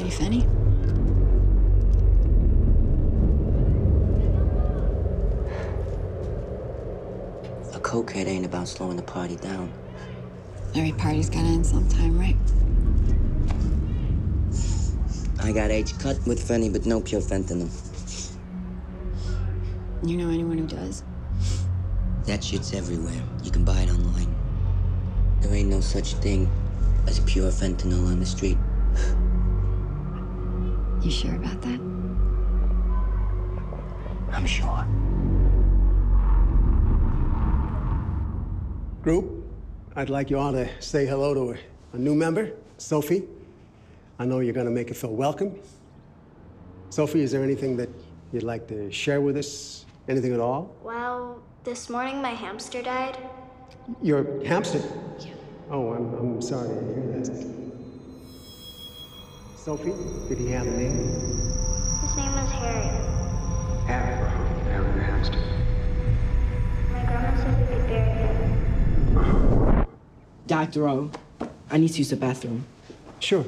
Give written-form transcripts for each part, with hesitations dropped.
Pretty funny. A cokehead ain't about slowing the party down. Every party's gotta end sometime, right? I got H cut with Fenny, but no pure fentanyl. You know anyone who does? That shit's everywhere. You can buy it online. There ain't no such thing as pure fentanyl on the street. You sure about that? I'm sure. Group, I'd like you all to say hello to a new member, Sophie. I know you're gonna make her feel welcome. Sophie, is there anything that you'd like to share with us? Anything at all? Well, this morning my hamster died. Your hamster? Yeah. Oh, I'm sorry to hear that. Sophie, did he have a name? His name was Harry. Harry the hamster. My grandma said we could bury him. Dr. O, I need to use the bathroom. Sure.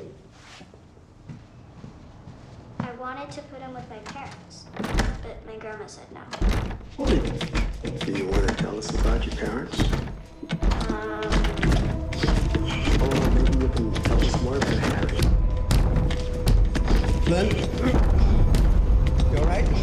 I wanted to put him with my parents, but my grandma said no. Do you want to tell us about your parents? Or maybe you can tell us more about Harry. Glenn? You all right?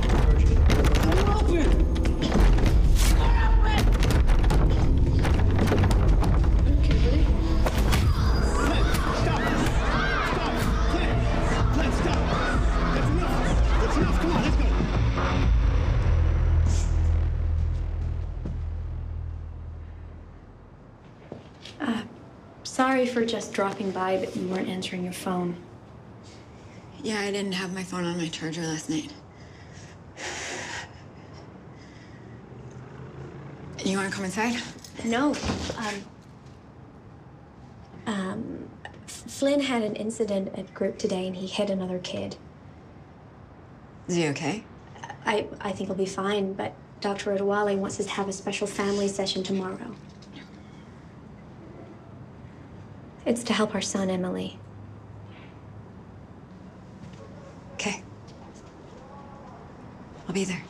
Sorry for just dropping by, but you weren't answering your phone. Yeah, I didn't have my phone on my charger last night. You want to come inside? No. Flynn had an incident at group today, and he hit another kid. Is he okay? I think he'll be fine, but Dr. Adewale wants us to have a special family session tomorrow. It's to help our son, Emily. Okay. I'll be there.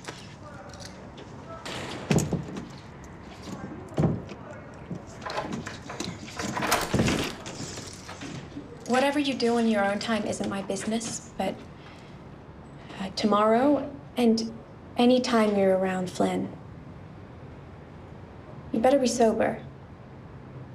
Whatever you do in your own time isn't my business, but tomorrow and any time you're around Flynn, you better be sober.